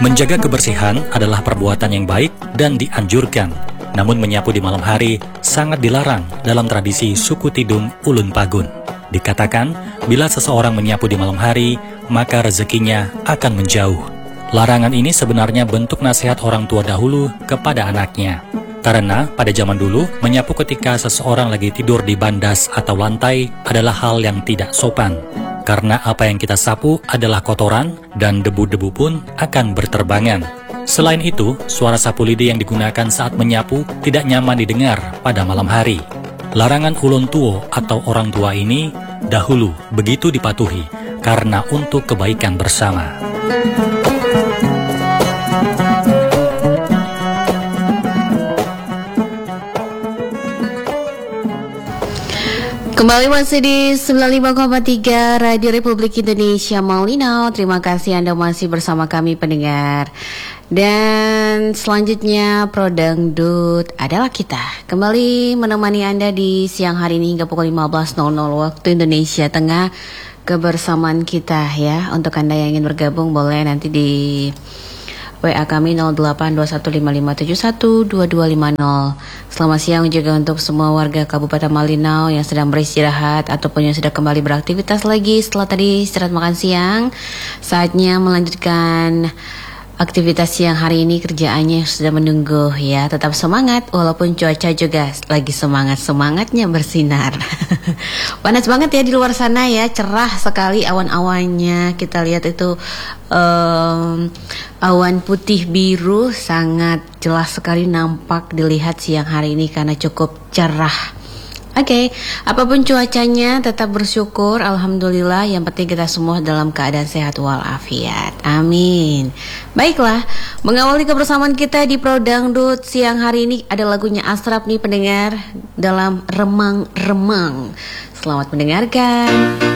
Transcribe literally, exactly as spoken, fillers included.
Menjaga kebersihan adalah perbuatan yang baik dan dianjurkan. Namun menyapu di malam hari sangat dilarang dalam tradisi suku Tidung Ulun Pagun. Dikatakan, bila seseorang menyapu di malam hari, maka rezekinya akan menjauh. Larangan ini sebenarnya bentuk nasihat orang tua dahulu kepada anaknya. Karena pada zaman dulu, menyapu ketika seseorang lagi tidur di bandas atau lantai adalah hal yang tidak sopan. Karena apa yang kita sapu adalah kotoran dan debu-debu pun akan berterbangan. Selain itu, suara sapu lidi yang digunakan saat menyapu tidak nyaman didengar pada malam hari. Larangan ulun tuo atau orang tua ini dahulu begitu dipatuhi karena untuk kebaikan bersama. Kembali masih di sembilan puluh lima koma tiga Radio Republik Indonesia Malinau. Terima kasih Anda masih bersama kami pendengar. Dan selanjutnya Pro Dangdut adalah kita. Kembali menemani Anda di siang hari ini hingga pukul lima belas waktu Indonesia Tengah. Kebersamaan kita ya. Untuk Anda yang ingin bergabung boleh nanti di W A kami nol delapan dua satu lima lima tujuh satu dua dua lima nol. Selamat siang juga untuk semua warga Kabupaten Malinau yang sedang beristirahat ataupun yang sudah kembali beraktivitas lagi setelah tadi istirahat makan siang. Saatnya melanjutkan aktivitas siang hari ini, kerjaannya sudah menunggu ya. Tetap semangat walaupun cuaca juga lagi semangat-semangatnya bersinar. Panas banget ya di luar sana ya, cerah sekali awan-awannya. Kita lihat itu um, awan putih biru sangat jelas sekali nampak dilihat siang hari ini karena cukup cerah. Oke, okay, apapun cuacanya tetap bersyukur, alhamdulillah. Yang penting kita semua dalam keadaan sehat walafiat. Amin. Baiklah, mengawali kebersamaan kita di Pro Dangdut siang hari ini ada lagunya Asrap nih pendengar dalam Remang-Remang. Selamat mendengarkan.